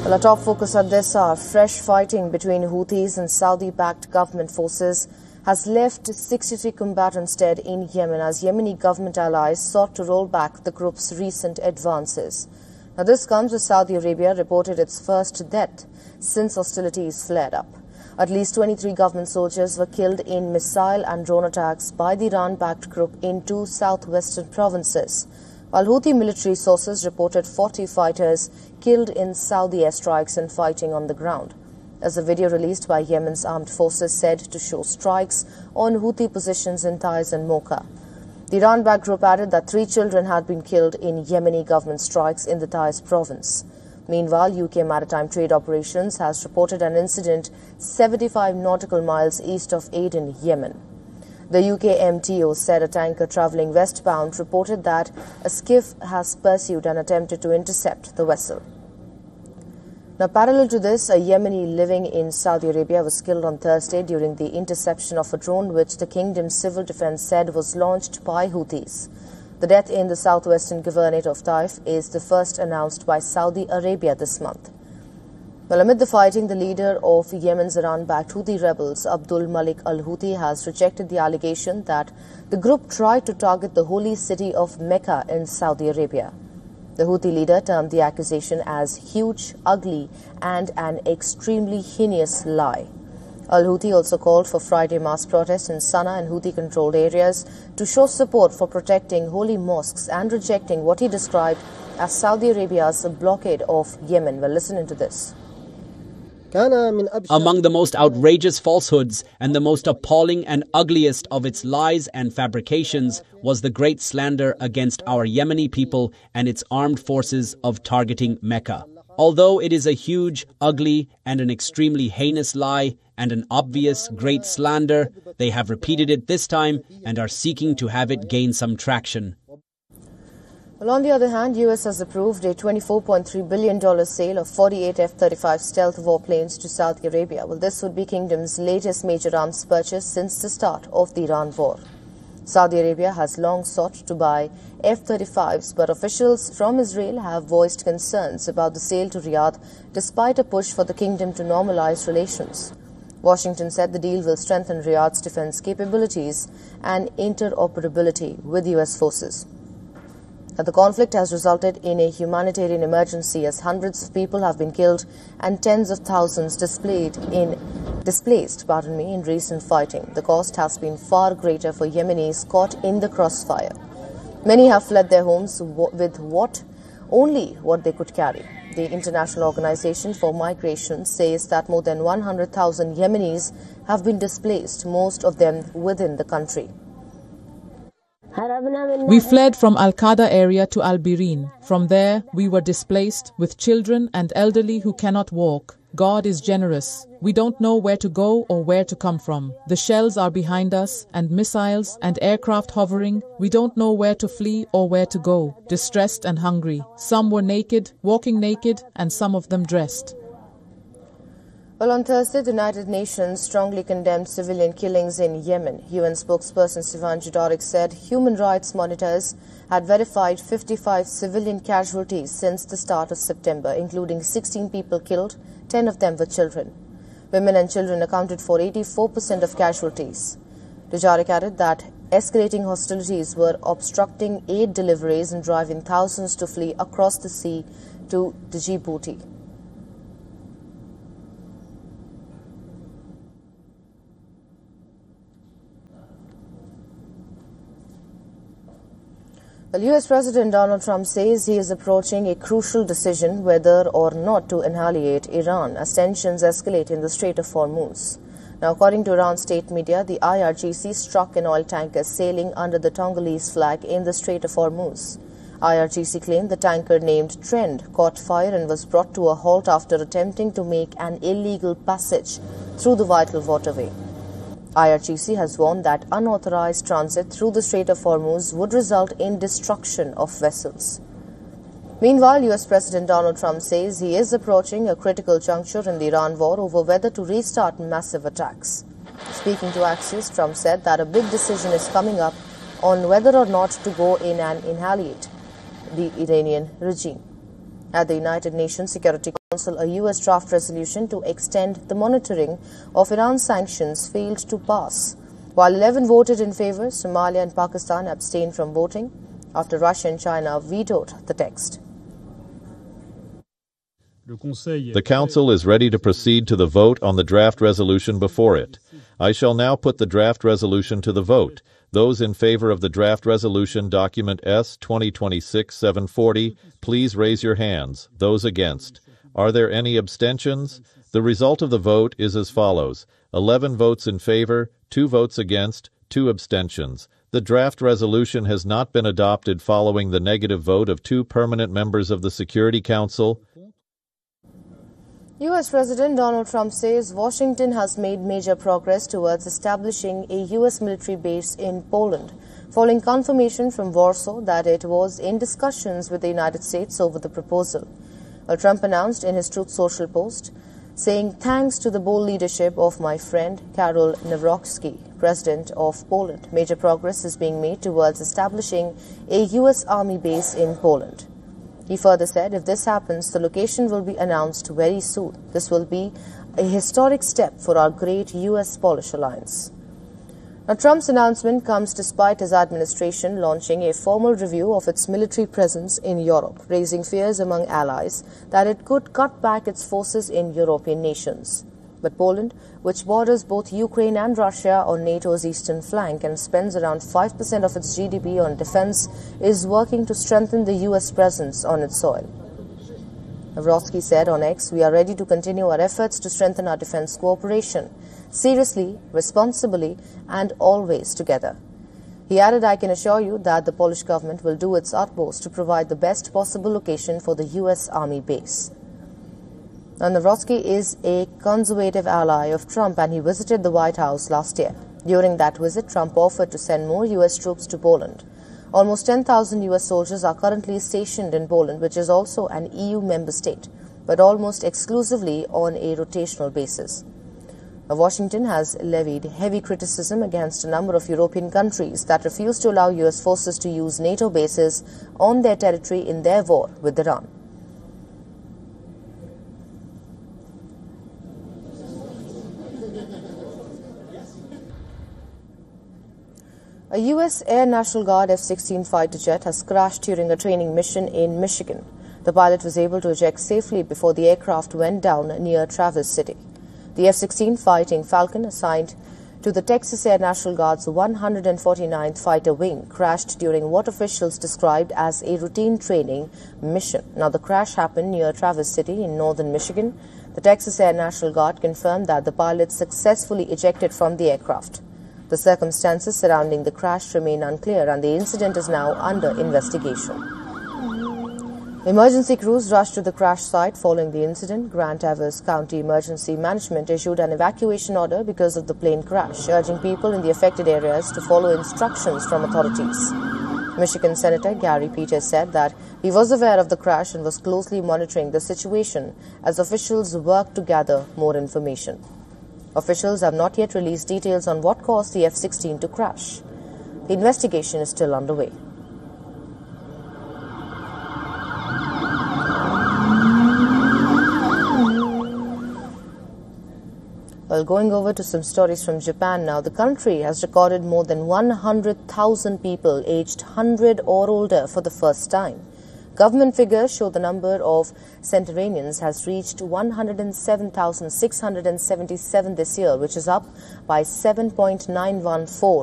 Well, our top focus at this hour, fresh fighting between Houthis and Saudi-backed government forces has left 63 combatants dead in Yemen as Yemeni government allies sought to roll back the group's recent advances. Now, this comes as Saudi Arabia reported its first death since hostilities flared up. At least 23 government soldiers were killed in missile and drone attacks by the Iran-backed group in two southwestern provinces, while Houthi military sources reported 40 fighters killed in Saudi airstrikes and fighting on the ground. As a video released by Yemen's armed forces said to show strikes on Houthi positions in Taiz and Mocha. The Iran-backed group added that 3 children had been killed in Yemeni government strikes in the Taiz province. Meanwhile, UK Maritime Trade Operations has reported an incident 75 nautical miles east of Aden, Yemen. The UK MTO said a tanker travelling westbound reported that a skiff has pursued and attempted to intercept the vessel. Now, parallel to this, a Yemeni living in Saudi Arabia was killed on Thursday during the interception of a drone which the kingdom's civil defence said was launched by Houthis. The death in the southwestern governorate of Taif is the first announced by Saudi Arabia this month. Well, amid the fighting, the leader of Yemen's Iran-backed Houthi rebels, Abdul Malik al-Houthi, has rejected the allegation that the group tried to target the holy city of Mecca in Saudi Arabia. The Houthi leader termed the accusation as huge, ugly, and an extremely heinous lie. Al-Houthi also called for Friday mass protests in Sana'a and Houthi-controlled areas to show support for protecting holy mosques and rejecting what he described as Saudi Arabia's blockade of Yemen. Well, listen into this. Among the most outrageous falsehoods and the most appalling and ugliest of its lies and fabrications was the great slander against our Yemeni people and its armed forces of targeting Mecca. Although it is a huge, ugly, and an extremely heinous lie and an obvious great slander, they have repeated it this time and are seeking to have it gain some traction. Well, on the other hand, US has approved a $24.3 billion sale of 48 F-35 stealth warplanes to Saudi Arabia. Well, this would be Kingdom's latest major arms purchase since the start of the Iran war. Saudi Arabia has long sought to buy F-35s, but officials from Israel have voiced concerns about the sale to Riyadh despite a push for the kingdom to normalize relations. Washington said the deal will strengthen Riyadh's defense capabilities and interoperability with US forces. The conflict has resulted in a humanitarian emergency as hundreds of people have been killed and tens of thousands displaced in recent fighting. The cost has been far greater for Yemenis caught in the crossfire. Many have fled their homes with only what they could carry. The International Organization for Migration says that more than 100,000 Yemenis have been displaced, most of them within the country. We fled from Al-Qada area to Al-Birin. From there, we were displaced with children and elderly who cannot walk. God is generous. We don't know where to go or where to come from. The shells are behind us and missiles and aircraft hovering. We don't know where to flee or where to go. Distressed and hungry. Some were naked, walking naked, and some of them dressed. Well, on Thursday, the United Nations strongly condemned civilian killings in Yemen. UN spokesperson Sivan Judarik said human rights monitors had verified 55 civilian casualties since the start of September, including 16 people killed, 10 of them were children. Women and children accounted for 84% of casualties. Dujarric added that escalating hostilities were obstructing aid deliveries and driving thousands to flee across the sea to Djibouti. Well, US President Donald Trump says he is approaching a crucial decision whether or not to annihilate Iran as tensions escalate in the Strait of Hormuz. Now, according to Iran state media, the IRGC struck an oil tanker sailing under the Tongolese flag in the Strait of Hormuz. IRGC claimed the tanker named Trend caught fire and was brought to a halt after attempting to make an illegal passage through the vital waterway. IRGC has warned that unauthorized transit through the Strait of Hormuz would result in destruction of vessels. Meanwhile, US President Donald Trump says he is approaching a critical juncture in the Iran war over whether to restart massive attacks. Speaking to Axios, Trump said that a big decision is coming up on whether or not to go in and annihilate the Iranian regime. At the United Nations Security a US draft resolution to extend the monitoring of Iran sanctions failed to pass. While 11 voted in favor, Somalia and Pakistan abstained from voting after Russia and China vetoed the text. The Council is ready to proceed to the vote on the draft resolution before it. I shall now put the draft resolution to the vote. Those in favor of the draft resolution, document S 2026-740, please raise your hands. Those against. Are there any abstentions? The result of the vote is as follows: 11 votes in favor, 2 votes against, 2 abstentions. The draft resolution has not been adopted following the negative vote of 2 permanent members of the Security Council. U.S. President Donald Trump says Washington has made major progress towards establishing a U.S. military base in Poland, following confirmation from Warsaw that it was in discussions with the United States over the proposal. Trump announced in his Truth Social post, saying, "Thanks to the bold leadership of my friend Karol Nawrocki, President of Poland, major progress is being made towards establishing a U.S. Army base in Poland." He further said, if this happens, the location will be announced very soon. This will be a historic step for our great U.S.-Polish alliance. Now, Trump's announcement comes despite his administration launching a formal review of its military presence in Europe, raising fears among allies that it could cut back its forces in European nations. But Poland, which borders both Ukraine and Russia on NATO's eastern flank and spends around 5% of its GDP on defense, is working to strengthen the U.S. presence on its soil. Nawrocki said on X, "We are ready to continue our efforts to strengthen our defense cooperation, seriously, responsibly, and always together." He added, "I can assure you that the Polish government will do its utmost to provide the best possible location for the U.S. Army base." Now, Nawrocki is a conservative ally of Trump, and he visited the White House last year. During that visit, Trump offered to send more U.S. troops to Poland. Almost 10,000 U.S. soldiers are currently stationed in Poland, which is also an EU member state, but almost exclusively on a rotational basis. Now, Washington has levied heavy criticism against a number of European countries that refuse to allow U.S. forces to use NATO bases on their territory in their war with Iran. A U.S. Air National Guard F-16 fighter jet has crashed during a training mission in Michigan. The pilot was able to eject safely before the aircraft went down near Traverse City. The F-16 Fighting Falcon, assigned to the Texas Air National Guard's 149th Fighter Wing, crashed during what officials described as a routine training mission. Now, the crash happened near Traverse City in northern Michigan. The Texas Air National Guard confirmed that the pilot successfully ejected from the aircraft. The circumstances surrounding the crash remain unclear, and the incident is now under investigation. Emergency crews rushed to the crash site following the incident. Grand Traverse County Emergency Management issued an evacuation order because of the plane crash, urging people in the affected areas to follow instructions from authorities. Michigan Senator Gary Peters said that he was aware of the crash and was closely monitoring the situation as officials worked to gather more information. Officials have not yet released details on what caused the F-16 to crash. The investigation is still underway. Well, going over to some stories from Japan now. The country has recorded more than 100,000 people aged 100 or older for the first time. Government figures show the number of centenarians has reached 107,677 this year, which is up by 7.914